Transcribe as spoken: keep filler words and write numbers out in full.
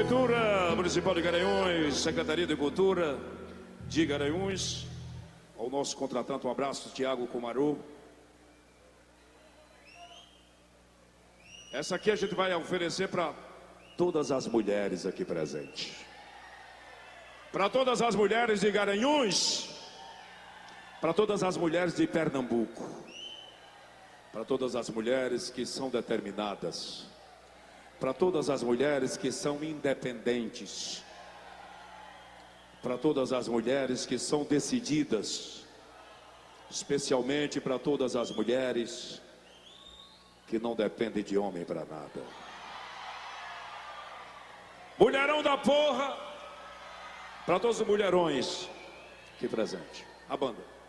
Prefeitura Municipal de Garanhuns, Secretaria de Cultura de Garanhuns, ao nosso contratante, um abraço, Tiago Comaru. Essa aqui a gente vai oferecer para todas as mulheres aqui presentes. Para todas as mulheres de Garanhuns, para todas as mulheres de Pernambuco, para todas as mulheres que são determinadas, para todas as mulheres que são independentes, para todas as mulheres que são decididas, especialmente para todas as mulheres que não dependem de homem para nada. Mulherão da porra, para todos os mulherões aqui presentes. A banda.